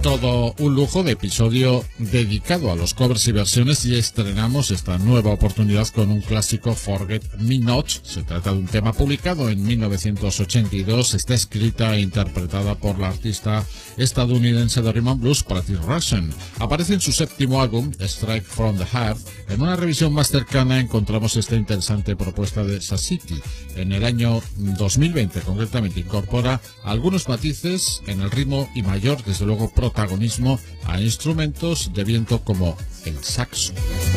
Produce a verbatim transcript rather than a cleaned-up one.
Todo un lujo de episodio dedicado a los covers y versiones, y estrenamos esta nueva oportunidad con un clásico, Forget Me Not. Se trata de un tema publicado en mil novecientos ochenta y dos, está escrita e interpretada por la artista estadounidense de rhythm and blues Patricia Rushen. Aparece en su séptimo álbum, Strike from the Heart. En una revisión más cercana encontramos esta interesante propuesta de Sasiki. En el año dos mil veinte concretamente incorpora algunos matices en el ritmo y mayor, desde luego, protagonismo a instrumentos de viento como el saxo.